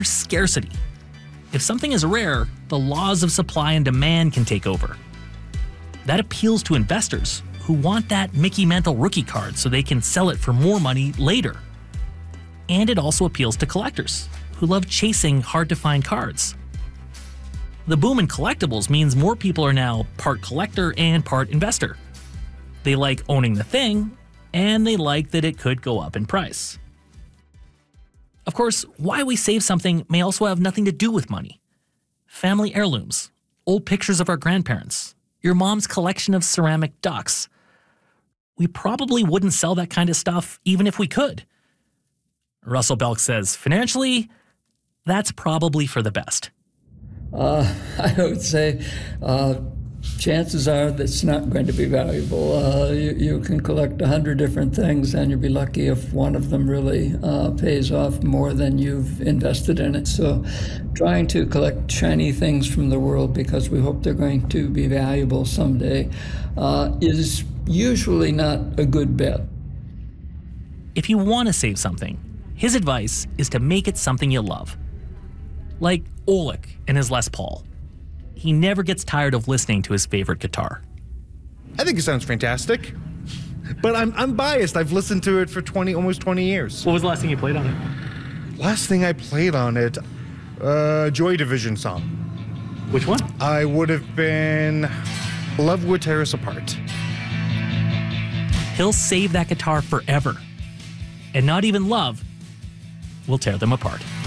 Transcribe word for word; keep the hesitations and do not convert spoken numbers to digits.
scarcity. If something is rare, the laws of supply and demand can take over. That appeals to investors who want that Mickey Mantle rookie card so they can sell it for more money later. And it also appeals to collectors who love chasing hard-to-find cards. The boom in collectibles means more people are now part collector and part investor. They like owning the thing, and they like that it could go up in price. Of course, why we save something may also have nothing to do with money. Family heirlooms, old pictures of our grandparents, your mom's collection of ceramic ducks. We probably wouldn't sell that kind of stuff even if we could. Russell Belk says, financially, that's probably for the best. Uh, I would say uh, chances are that's not going to be valuable. Uh, you, you can collect a hundred different things and you'll be lucky if one of them really uh, pays off more than you've invested in it. So trying to collect shiny things from the world because we hope they're going to be valuable someday uh, is usually not a good bet. If you want to save something, his advice is to make it something you love. Like Oleg and his Les Paul. He never gets tired of listening to his favorite guitar. I think it sounds fantastic, but I'm I'm biased. I've listened to it for twenty, almost twenty years. What was the last thing you played on it? Last thing I played on it, uh, Joy Division song. Which one? I would have been Love Would Tear Us Apart. He'll save that guitar forever. And not even love will tear them apart.